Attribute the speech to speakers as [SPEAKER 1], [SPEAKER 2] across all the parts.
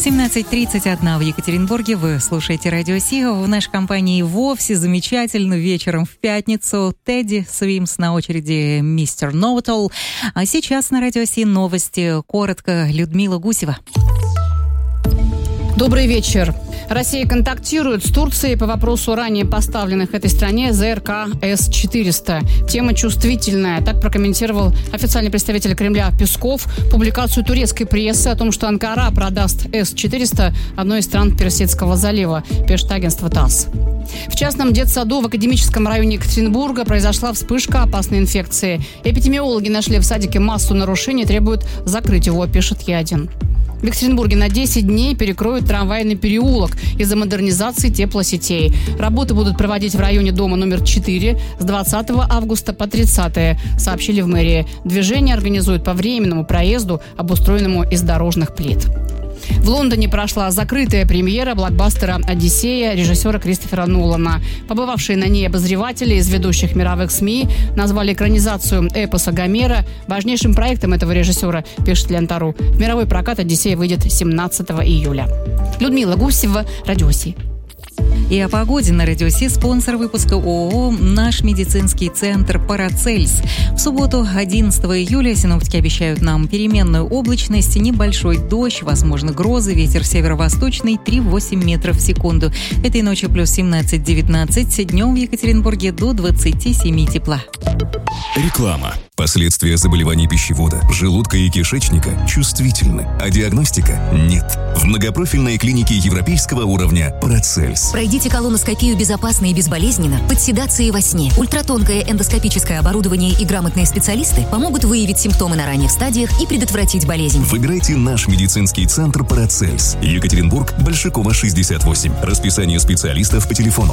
[SPEAKER 1] 17:31 в Екатеринбурге. Вы слушаете Радио Си. В нашей компании вовсе замечательно вечером в пятницу. Тедди Свимс, на очереди мистер Ноутол. А сейчас на Радио Си новости. Коротко, Людмила Гусева.
[SPEAKER 2] Добрый вечер. Россия контактирует с Турцией по вопросу ранее поставленных этой стране ЗРК С-400. Тема чувствительная. Так прокомментировал официальный представитель Кремля Песков публикацию турецкой прессы о том, что Анкара продаст С-400 одной из стран Персидского залива, пишет агентство ТАСС. В частном детсаду в академическом районе Екатеринбурга произошла вспышка опасной инфекции. Эпидемиологи нашли в садике массу нарушений и требуют закрыть его, пишет Е1. В Екатеринбурге на 10 дней перекроют трамвайный переулок из-за модернизации теплосетей. Работы будут проводить в районе дома номер 4 с 20 августа по 30, сообщили в мэрии. Движение организуют по временному проезду, обустроенному из дорожных плит. В Лондоне прошла закрытая премьера блокбастера «Одиссея» режиссера Кристофера Нолана. Побывавшие на ней обозреватели из ведущих мировых СМИ назвали экранизацию эпоса Гомера важнейшим проектом этого режиссера, пишет Лента.ру. В мировой прокат «Одиссея» выйдет 17 июля. Людмила Гусева, Радио Си.
[SPEAKER 1] И о погоде на Радио Си. Спонсор выпуска ООО «Наш медицинский центр Парацельс». В субботу, 11 июля, синоптики обещают нам переменную облачность, небольшой дождь, возможно, грозы, ветер северо-восточный 3,8 метров в секунду. Этой ночью плюс 17-19, днем в Екатеринбурге до 27 тепла.
[SPEAKER 3] Реклама. Последствия заболеваний пищевода, желудка и кишечника чувствительны, а диагностика нет. В многопрофильной клинике европейского уровня Парацельс.
[SPEAKER 4] Пройдите колоноскопию безопасно и безболезненно, под седацией во сне. Ультратонкое эндоскопическое оборудование и грамотные специалисты помогут выявить симптомы на ранних стадиях и предотвратить болезнь.
[SPEAKER 3] Выбирайте наш медицинский центр Парацельс. Екатеринбург, Большакова, 68. Расписание специалистов по телефону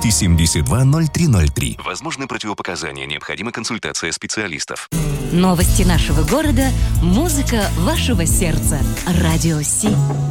[SPEAKER 3] 272-0303. Возможны противопоказания, необходима консультация специалистов.
[SPEAKER 4] Новости нашего города, музыка вашего сердца. Радио Си.